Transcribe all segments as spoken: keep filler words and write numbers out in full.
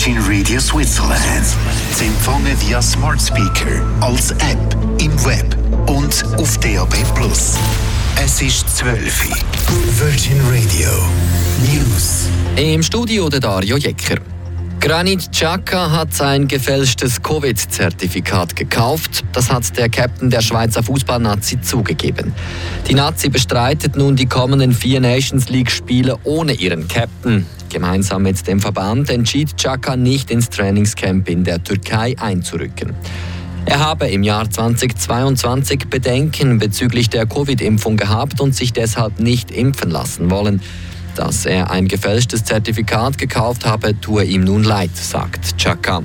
Virgin Radio Switzerland. Zu empfangen via Smart Speaker, als App, im Web und auf D A B plus. Es ist zwölf Uhr. Virgin Radio News. Im Studio der Dario Jecker. Granit Xhaka hat sein gefälschtes Covid-Zertifikat gekauft. Das hat der Captain der Schweizer Fußballnazi zugegeben. Die Nazi bestreitet nun die kommenden vier Nations League-Spiele ohne ihren Captain. Gemeinsam mit dem Verband entschied Xhaka nicht ins Trainingscamp in der Türkei einzurücken. Er habe im Jahr zweitausendzweiundzwanzig Bedenken bezüglich der Covid-Impfung gehabt und sich deshalb nicht impfen lassen wollen. Dass er ein gefälschtes Zertifikat gekauft habe, tue ihm nun leid, sagt Xhaka.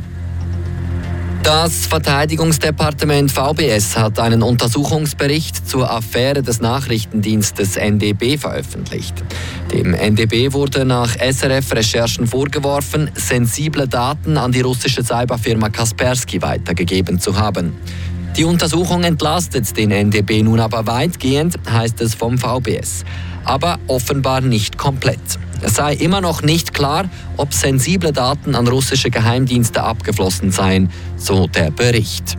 Das Verteidigungsdepartement V B S hat einen Untersuchungsbericht zur Affäre des Nachrichtendienstes N D B veröffentlicht. Dem N D B wurde nach S R F-Recherchen vorgeworfen, sensible Daten an die russische Cyberfirma Kaspersky weitergegeben zu haben. Die Untersuchung entlastet den N D B nun aber weitgehend, heißt es vom V B S. Aber offenbar nicht komplett. Es sei immer noch nicht klar, ob sensible Daten an russische Geheimdienste abgeflossen seien, so der Bericht.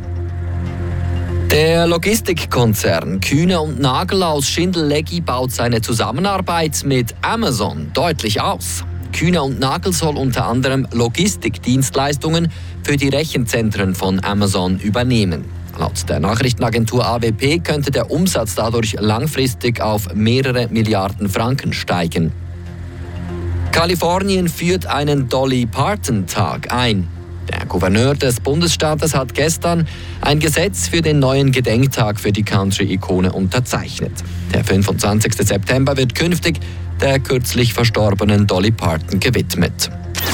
Der Logistikkonzern Kühne und Nagel aus Schindel-Leggi baut seine Zusammenarbeit mit Amazon deutlich aus. Kühne und Nagel soll unter anderem Logistikdienstleistungen für die Rechenzentren von Amazon übernehmen. Laut der Nachrichtenagentur A W P könnte der Umsatz dadurch langfristig auf mehrere Milliarden Franken steigen. Kalifornien führt einen Dolly Parton-Tag ein. Der Gouverneur des Bundesstaates hat gestern ein Gesetz für den neuen Gedenktag für die Country-Ikone unterzeichnet. Der fünfundzwanzigste September wird künftig der kürzlich verstorbenen Dolly Parton gewidmet.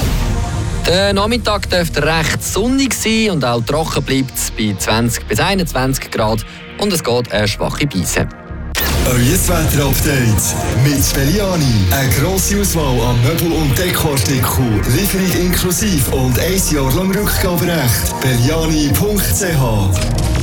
Der Nachmittag dürfte recht sonnig sein und auch trocken bleibt es bei zwanzig bis einundzwanzig Grad und es geht eine schwache Brise. Euer Wetter-Update mit Belliani. Eine grosse Auswahl an Möbel- und Dekoartikeln, Lieferung inklusive und ein Jahr lang Rückgaberecht. Belliani punkt c h